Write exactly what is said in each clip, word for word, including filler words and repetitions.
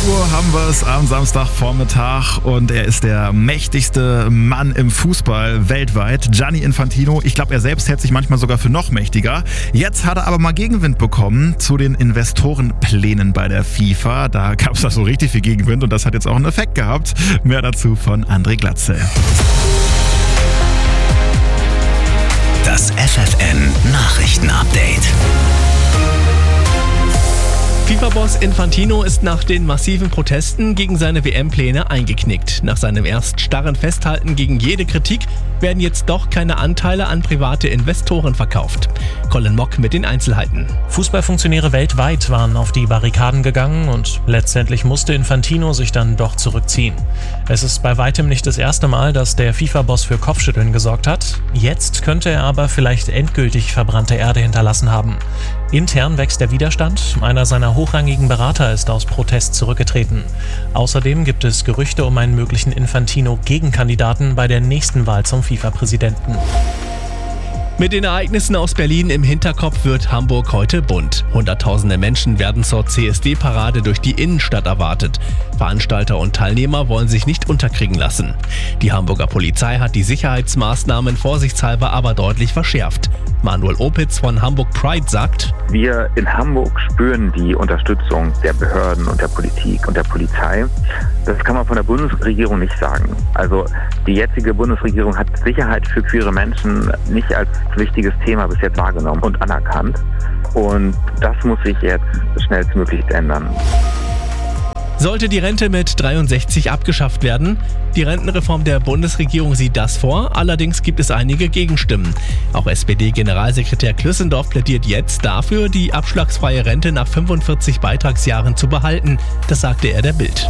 Uhr haben wir es am Samstagvormittag und er ist der mächtigste Mann im Fußball weltweit, Gianni Infantino. Ich glaube, er selbst hält sich manchmal sogar für noch mächtiger. Jetzt hat er aber mal Gegenwind bekommen zu den Investorenplänen bei der FIFA. Da gab es da so richtig viel Gegenwind und das hat jetzt auch einen Effekt gehabt. Mehr dazu von André Glatzel. Das F F N Nachrichten-Update. FIFA-Boss Infantino ist nach den massiven Protesten gegen seine W M-Pläne eingeknickt. Nach seinem erst starren Festhalten gegen jede Kritik werden jetzt doch keine Anteile an private Investoren verkauft. Colin Mock mit den Einzelheiten. Fußballfunktionäre weltweit waren auf die Barrikaden gegangen und letztendlich musste Infantino sich dann doch zurückziehen. Es ist bei weitem nicht das erste Mal, dass der FIFA-Boss für Kopfschütteln gesorgt hat. Jetzt könnte er aber vielleicht endgültig verbrannte Erde hinterlassen haben. Intern wächst der Widerstand. Einer seiner hochrangigen Berater ist aus Protest zurückgetreten. Außerdem gibt es Gerüchte um einen möglichen Infantino-Gegenkandidaten bei der nächsten Wahl zum FIFA-Präsidenten. Mit den Ereignissen aus Berlin im Hinterkopf wird Hamburg heute bunt. Hunderttausende Menschen werden zur C S D-Parade durch die Innenstadt erwartet. Veranstalter und Teilnehmer wollen sich nicht unterkriegen lassen. Die Hamburger Polizei hat die Sicherheitsmaßnahmen vorsichtshalber aber deutlich verschärft. Manuel Opitz von Hamburg Pride sagt: Wir in Hamburg spüren die Unterstützung der Behörden und der Politik und der Polizei. Das kann man von der Bundesregierung nicht sagen. Also die jetzige Bundesregierung hat Sicherheit für queere Menschen nicht als wichtiges Thema bis jetzt wahrgenommen und anerkannt. Und das muss sich jetzt schnellstmöglich ändern. Sollte die Rente mit dreiundsechzig abgeschafft werden? Die Rentenreform der Bundesregierung sieht das vor, allerdings gibt es einige Gegenstimmen. Auch S P D-Generalsekretär Klüssendorf plädiert jetzt dafür, die abschlagsfreie Rente nach fünfundvierzig Beitragsjahren zu behalten. Das sagte er der Bild.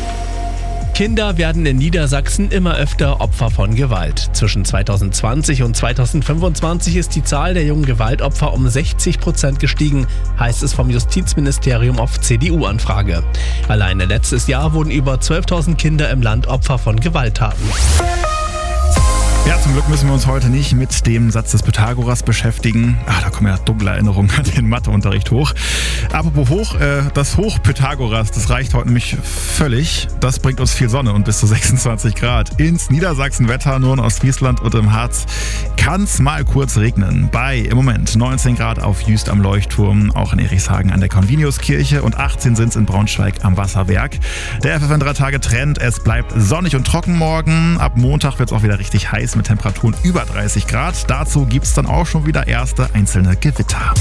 Kinder werden in Niedersachsen immer öfter Opfer von Gewalt. Zwischen zweitausendzwanzig und zweitausendfünfundzwanzig ist die Zahl der jungen Gewaltopfer um sechzig Prozent gestiegen, heißt es vom Justizministerium auf C D U-Anfrage. Alleine letztes Jahr wurden über zwölftausend Kinder im Land Opfer von Gewalttaten. Ja, zum Glück müssen wir uns heute nicht mit dem Satz des Pythagoras beschäftigen. Ah, da kommen ja dunkle Erinnerungen an den Matheunterricht hoch. Apropos hoch, äh, das Hoch Pythagoras, das reicht heute nämlich völlig. Das bringt uns viel Sonne und bis zu sechsundzwanzig Grad. Ins Niedersachsen-Wetter, nur in Ostfriesland und im Harz kann es mal kurz regnen. Bei im Moment neunzehn Grad auf Jüst am Leuchtturm, auch in Erichshagen an der Conviniuskirche und achtzehn sind es in Braunschweig am Wasserwerk. Der F F N drei Tage Trend, es bleibt sonnig und trocken morgen. Ab Montag wird es auch wieder richtig heiß mit Temperaturen über dreißig Grad. Dazu gibt es dann auch schon wieder erste einzelne Gewitter.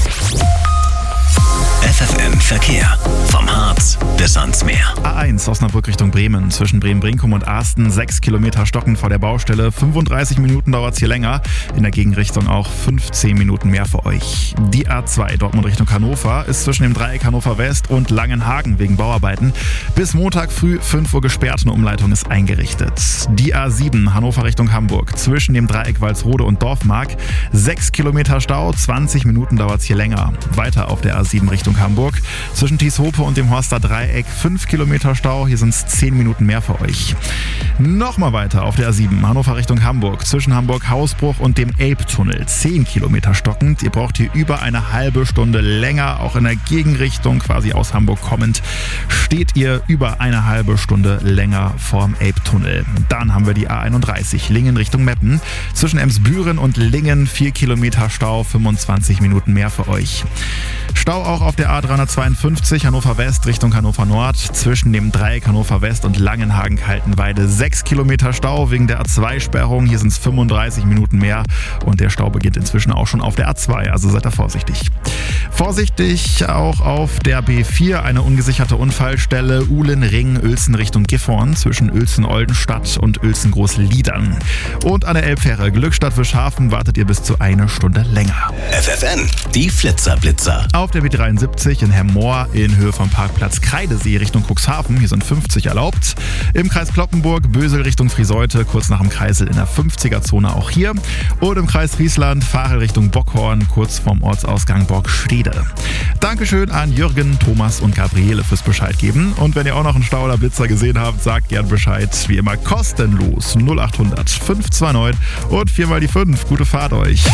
F F N Verkehr. Vom Harz bis ans Meer. A eins Osnabrück Richtung Bremen. Zwischen Bremen-Brinkum und Asten sechs Kilometer stocken vor der Baustelle. fünfunddreißig Minuten dauert es hier länger. In der Gegenrichtung auch fünfzehn Minuten mehr für euch. Die A zwei Dortmund Richtung Hannover ist zwischen dem Dreieck Hannover West und Langenhagen wegen Bauarbeiten bis Montag früh fünf Uhr gesperrt. Eine Umleitung ist eingerichtet. Die A sieben Hannover Richtung Hamburg. Zwischen dem Dreieck Walsrode und Dorfmark sechs Kilometer Stau. zwanzig Minuten dauert es hier länger. Weiter auf der A sieben Richtung Hamburg. Zwischen Tieshope und dem Horster Dreieck fünf Kilometer Stau. Hier sind es zehn Minuten mehr für euch. Nochmal weiter auf der A sieben Hannover Richtung Hamburg. Zwischen Hamburg-Hausbruch und dem Elbtunnel zehn Kilometer stockend. Ihr braucht hier über eine halbe Stunde länger. Auch in der Gegenrichtung, quasi aus Hamburg kommend, steht ihr über eine halbe Stunde länger vorm Elbtunnel. Dann haben wir die A einunddreißig Lingen Richtung Meppen. Zwischen Emsbüren und Lingen vier Kilometer Stau, fünfundzwanzig Minuten mehr für euch. Stau auch auf der A dreihundertzweiundfünfzig Hannover West Richtung Hannover Nord. Zwischen dem Dreieck Hannover West und Langenhagen-Kaltenweide sechs Kilometer Stau wegen der A zwei Sperrung. Hier sind es fünfunddreißig Minuten mehr und der Stau beginnt inzwischen auch schon auf der A zwei, also seid da vorsichtig. Vorsichtig auch auf der B vier, eine ungesicherte Unfallstelle Uhlen-Ring, Uelzen Richtung Gifhorn zwischen Uelzen-Oldenstadt und Uelzen-Großliedern. Und an der Elbfähre Glückstadt-Wischhafen wartet ihr bis zu eine Stunde länger. F F N, die Flitzer-Blitzer. Auf der B dreiundsiebzig in Hermoor in Höhe vom Parkplatz Kreidesee Richtung Cuxhaven. Hier sind fünfzig erlaubt. Im Kreis Cloppenburg, Bösel Richtung Friseute, kurz nach dem Kreisel in der fünfziger-Zone auch hier. Und im Kreis Friesland, Varel Richtung Bockhorn, kurz vorm Ortsausgang Borgstede. Dankeschön an Jürgen, Thomas und Gabriele fürs Bescheid geben. Und wenn ihr auch noch einen Stau oder Blitzer gesehen habt, sagt gern Bescheid. Wie immer kostenlos null achthundert fünf zwei neun und vier mal die fünf. Gute Fahrt euch.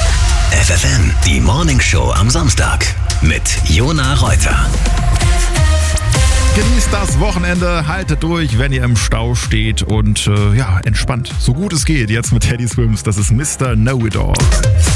F F N, die Morning Show am Samstag mit Jona Reuter. Genießt das Wochenende, haltet durch, wenn ihr im Stau steht und äh, ja, entspannt, so gut es geht. Jetzt mit Teddy Swims, das ist Mister Know-It-All.